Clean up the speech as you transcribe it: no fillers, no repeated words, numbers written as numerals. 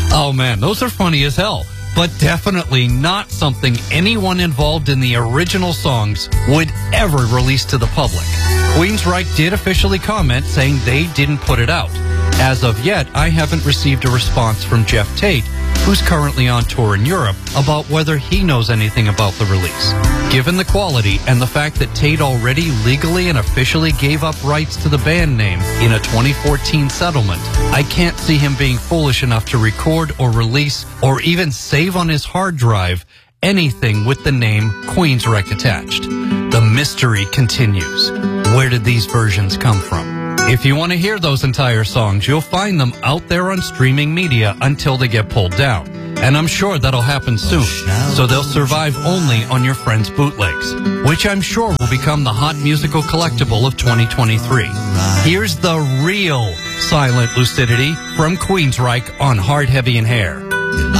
Oh man, those are funny as hell, but definitely not something anyone involved in the original songs would ever release to the public. Queensryche did officially comment saying they didn't put it out. As of yet, I haven't received a response from Geoff Tate, who's currently on tour in Europe, about whether he knows anything about the release. Given the quality and the fact that Tate already legally and officially gave up rights to the band name in a 2014 settlement, I can't see him being foolish enough to record or release or even save on his hard drive anything with the name Queensryche attached. The mystery continues. Where did these versions come from? If you want to hear those entire songs, you'll find them out there on streaming media until they get pulled down. And I'm sure that'll happen soon, so they'll survive only on your friends' bootlegs, which I'm sure will become the hot musical collectible of 2023. Here's the real Silent Lucidity from Queensryche on Hard, Heavy, and Hair.